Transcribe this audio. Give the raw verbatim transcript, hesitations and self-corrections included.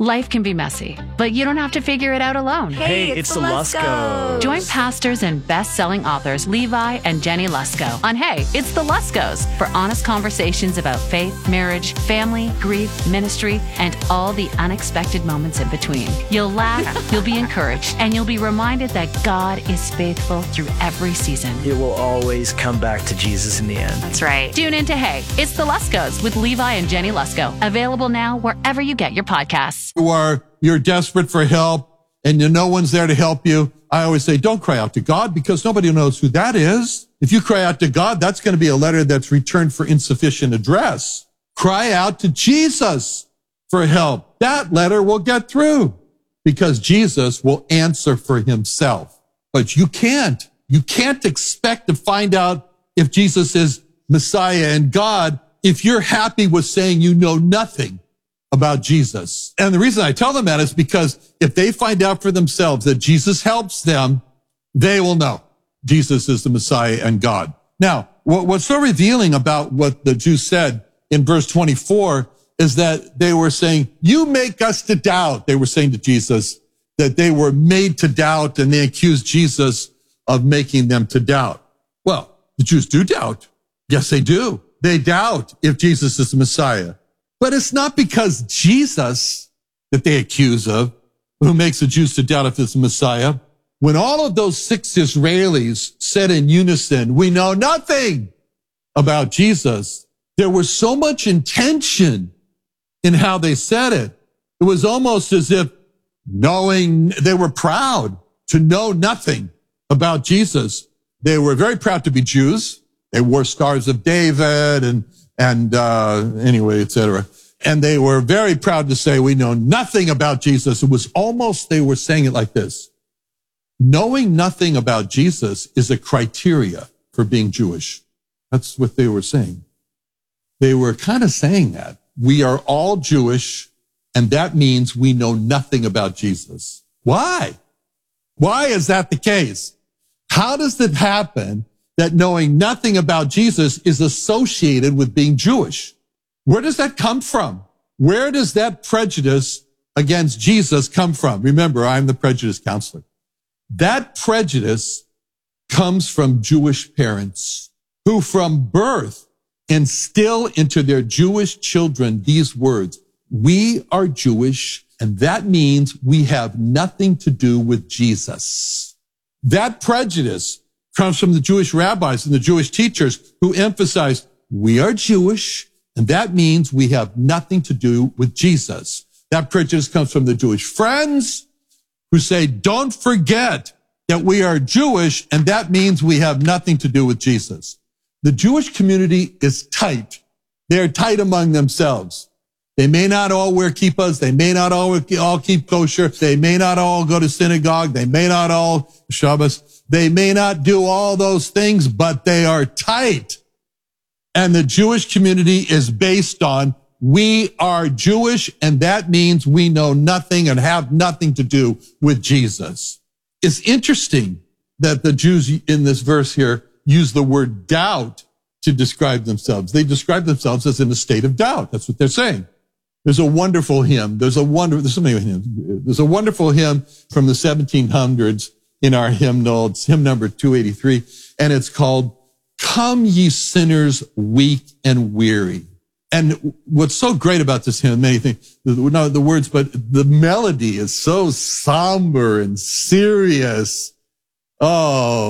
Life can be messy, but you don't have to figure it out alone. Hey, hey it's, it's the Luskos. Join pastors and best-selling authors Levi and Jenny Lusko on Hey, It's the Luskos for honest conversations about faith, marriage, family, grief, ministry, and all the unexpected moments in between. You'll laugh, you'll be encouraged, and you'll be reminded that God is faithful through every season. It will always come back to Jesus in the end. That's right. Tune in to Hey, It's the Luskos with Levi and Jenny Lusko. Available now wherever you get your podcasts. You are, you're desperate for help and you, no one's there to help you. I always say, don't cry out to God because nobody knows who that is. If you cry out to God, that's going to be a letter that's returned for insufficient address. Cry out to Jesus for help. That letter will get through because Jesus will answer for himself. But you can't, you can't expect to find out if Jesus is Messiah and God if you're happy with saying you know nothing about Jesus. And the reason I tell them that is because if they find out for themselves that Jesus helps them, they will know Jesus is the Messiah and God. Now, what, what's so revealing about what the Jews said in verse twenty-four is that they were saying, you make us to doubt. They were saying to Jesus that they were made to doubt, and they accused Jesus of making them to doubt. Well, the Jews do doubt. Yes, they do. They doubt if Jesus is the Messiah. But it's not because Jesus that they accuse of, who makes the Jews to doubt if it's the Messiah. When all of those six Israelis said in unison, we know nothing about Jesus, there was so much intention in how they said it. It was almost as if knowing, they were proud to know nothing about Jesus. They were very proud to be Jews. They wore stars of David and And, uh, anyway, et cetera. And they were very proud to say, we know nothing about Jesus. It was almost, they were saying it like this. Knowing nothing about Jesus is a criteria for being Jewish. That's what they were saying. They were kind of saying that. We are all Jewish, and that means we know nothing about Jesus. Why? Why is that the case? How does it happen that knowing nothing about Jesus is associated with being Jewish? Where does that come from? Where does that prejudice against Jesus come from? Remember, I'm the prejudice counselor. That prejudice comes from Jewish parents who from birth instill into their Jewish children these words, we are Jewish, and that means we have nothing to do with Jesus. That prejudice comes from the Jewish rabbis and the Jewish teachers who emphasize we are Jewish, and that means we have nothing to do with Jesus. That prejudice comes from the Jewish friends who say, don't forget that we are Jewish, and that means we have nothing to do with Jesus. The Jewish community is tight. They are tight among themselves. They may not all wear kippahs. They may not all, all keep kosher. They may not all go to synagogue. They may not all Shabbos. They may not do all those things, but they are tight. And the Jewish community is based on we are Jewish, and that means we know nothing and have nothing to do with Jesus. It's interesting that the Jews in this verse here use the word doubt to describe themselves. They describe themselves as in a state of doubt. That's what they're saying. There's a wonderful hymn. There's a wonder, there's so many hymns. There's a wonderful hymn from the seventeen hundreds in our hymnal. It's hymn number two eighty-three, and it's called, Come Ye Sinners Weak and Weary. And what's so great about this hymn, many things, not the words, but the melody is so somber and serious. Oh,